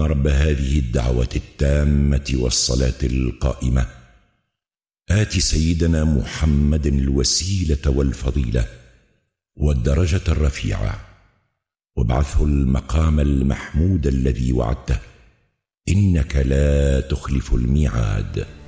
رب هذه الدعوة التامة والصلاة القائمة آت سيدنا محمد الوسيلة والفضيلة والدرجة الرفيعة وابعثه المقام المحمود الذي وعدته إنك لا تخلف الميعاد.